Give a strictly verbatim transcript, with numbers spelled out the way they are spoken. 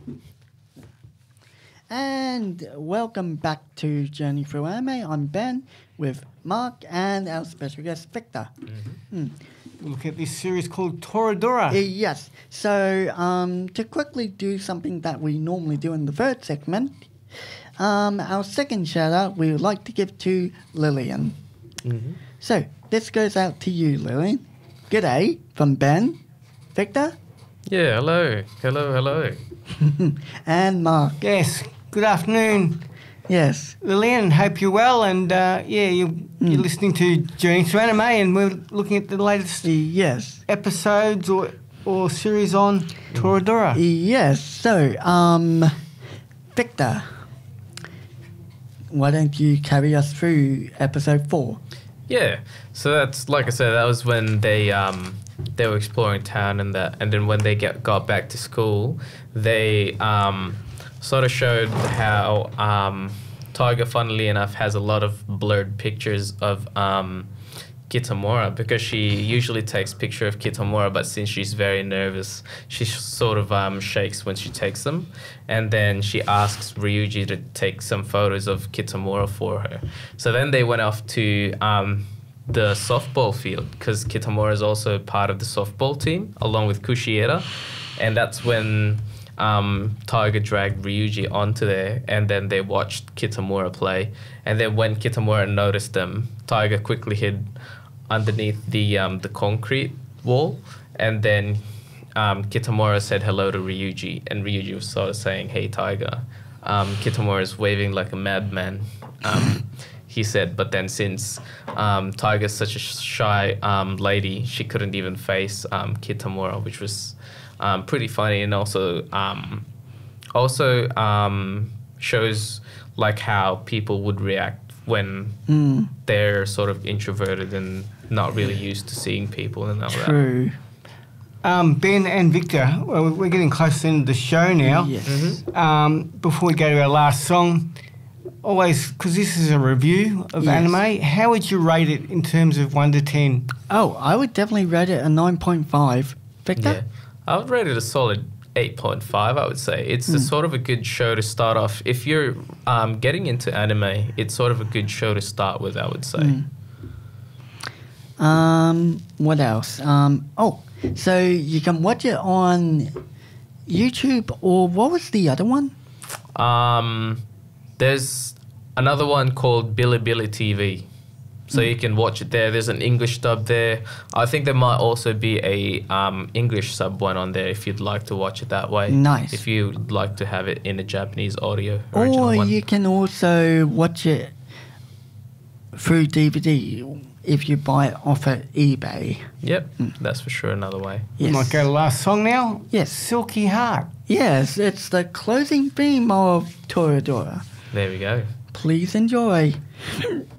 And welcome back to Journey Through Anime. I'm Ben with Mark and our special guest Victor. Mm-hmm. Mm. We'll look at this series called Toradora. Uh, yes. So um, to quickly do something that we normally do in the third segment, um, our second shout out we would like to give to Lillian. Mm-hmm. So this goes out to you, Lillian. G'day from Ben, Victor. Yeah, hello. Hello, hello. And Mark. Yes, good afternoon, Yes. Lillian. Hope you're well. And uh, yeah, you're, Mm. you're listening to Journey Through Anime, and we're looking at the latest Yes. episodes or or series on Toradora. Yes. So, um, Victor, why don't you carry us through episode four? Yeah. So that's like I said, that was when they um they were exploring town and that, and then when they get got back to school, they um sort of showed how um Tiger, funnily enough, has a lot of blurred pictures of um Kitamura, because she usually takes picture of Kitamura, but since she's very nervous, she sh- sort of um, shakes when she takes them, and then she asks Ryuji to take some photos of Kitamura for her. So then they went off to um, the softball field, because Kitamura is also part of the softball team along with Kushiera, and that's when um, Tiger dragged Ryuji onto there, and then they watched Kitamura play, and then when Kitamura noticed them, Tiger quickly hid underneath the um, the concrete wall, and then um, Kitamura said hello to Ryuji, and Ryuji was sort of saying, "Hey, Tiger." Um, Kitamura is waving like a madman, um, he said, but then since um, Tiger's such a shy um, lady, she couldn't even face um, Kitamura, which was um, pretty funny, and also um, also um, shows like how people would react when Mm, they're sort of introverted and not really used to seeing people and all that. true. Um, Ben and Victor, well, we're getting close to the end of the show now. Yes. Mm-hmm. Um, before we go to our last song, always, because this is a review of Yes. anime, how would you rate it in terms of one to ten? Oh, I would definitely rate it a nine point five. Victor? Yeah, I would rate it a solid eight point five, I would say. It's a sort of a good show to start off. If you're um, getting into anime, it's sort of a good show to start with, I would say. Mm. Um, what else? Um, oh, so you can watch it on YouTube, or what was the other one? Um, there's another one called Bilibili T V. So you can watch it there. There's an English dub there. I think there might also be a um, English sub one on there if you'd like to watch it that way. Nice. If you'd like to have it in a Japanese audio original Or one. you can also watch it through D V D if you buy it off at eBay. Yep, that's for sure another way. We Yes. might go to the last song now. Yes. Silky Heart. Yes, it's the closing theme of Toradora. There we go. Please enjoy.